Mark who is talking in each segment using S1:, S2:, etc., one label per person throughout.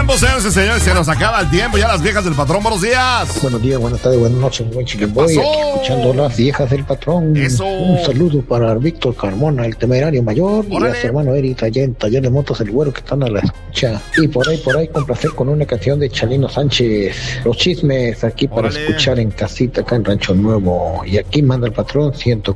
S1: tiempo, señores y señores. Se nos acaba el tiempo. Ya las viejas del patrón, buenos días.
S2: Buenos días, buenas tardes, buenas noches, buen chiquimboy. Aquí escuchando las viejas del patrón.
S1: Eso.
S2: Un saludo para Víctor Carmona, el temerario mayor.
S1: Órale.
S2: Y a su hermano Eric Taller de Motos, el güero, que están a la escucha. Y por ahí, complacer con una canción de Chalino Sánchez. Los chismes aquí para
S1: Órale.
S2: escuchar en casita, acá en Rancho Nuevo. Y aquí manda el patrón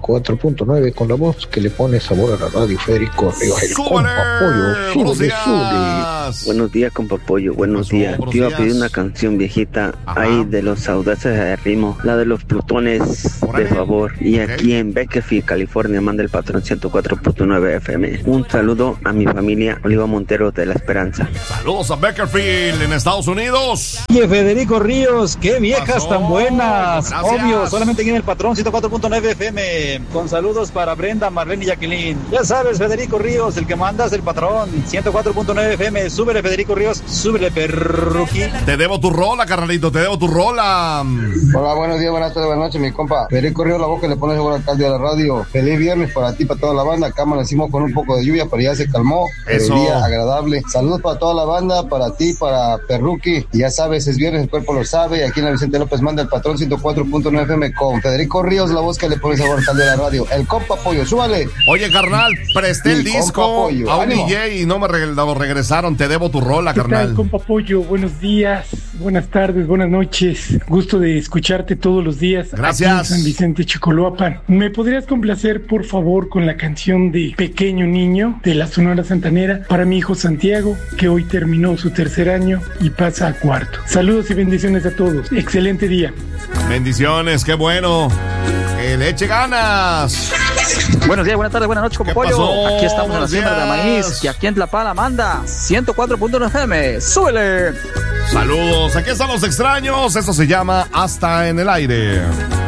S2: 104.9 con la voz que le pone sabor a la radio. Federico Ríos, el
S1: ¡Súbale!
S2: compa pollo.
S1: ¡Buenos
S2: Súbele,
S1: días!
S2: súbele.
S3: Buenos días, compa Pollo, buenos
S1: pasó?
S3: días.
S1: Buenos
S3: Te iba a
S1: días.
S3: pedir una canción viejita
S1: Ajá.
S3: ahí de los audaces de ritmo, la de los plutones,
S1: Órale.
S3: de favor. Y
S1: Ok.
S3: aquí en Bakersfield, California, manda el patrón 104.9 FM. Un saludo a mi familia Oliva Montero de La Esperanza.
S1: Saludos a Bakersfield en Estados Unidos.
S4: Oye, Federico Ríos, qué viejas
S1: pasó?
S4: tan buenas.
S1: Gracias.
S4: Obvio, solamente aquí en el patrón 104.9 FM. Con saludos para Brenda, Marlene y Jacqueline. Ya sabes, Federico Ríos, el que mandas el patrón 104.9 FM. Súbele, Federico Ríos, súbele, perruqui.
S1: Te debo tu rola, carnalito, te debo tu rola.
S5: Hola, buenos días, buenas tardes, buenas noches, mi compa. Federico Ríos, la voz que le pone seguro alcalde de la radio. Feliz viernes para ti, para toda la banda. Acá amanecimos con un poco de lluvia, pero ya se calmó.
S1: Eso.
S5: El día agradable. Saludos para toda la banda, para ti, para Perruqui. Ya sabes, es viernes, el cuerpo lo sabe. Aquí en la Vicente López manda el patrón 104.9 FM con Federico Ríos, la voz que le pone seguro alcalde de la radio. El compa pollo, súbale.
S1: Oye, carnal, presté el
S5: Mi
S1: disco
S5: compa Pollo,
S1: a un
S5: ánimo.
S1: DJ y no me lo regresaron. Te debo tu rola,
S6: ¿Qué tal,
S1: carnal.
S6: compa Pollo? Buenos días, buenas tardes, buenas noches. Gusto de escucharte todos los días.
S1: Gracias.
S6: Aquí en San Vicente, Chicoloapan. ¿Me podrías complacer, por favor, con la canción de Pequeño Niño de la Sonora Santanera para mi hijo Santiago, que hoy terminó su tercer año y pasa a cuarto? Saludos y bendiciones a todos. Excelente día.
S1: Bendiciones, qué bueno. Que le eche ganas.
S7: Buenos días, buenas tardes, buenas noches,
S1: ¿Qué
S7: compa Pollo.
S1: pasó?
S7: Aquí estamos en la
S1: Buenos
S7: siembra de
S1: días.
S7: maíz, que aquí en Tlapala manda 104.1 FM. ¡Súbele!
S1: Saludos, aquí están los extraños. Esto se llama Hasta en el Aire.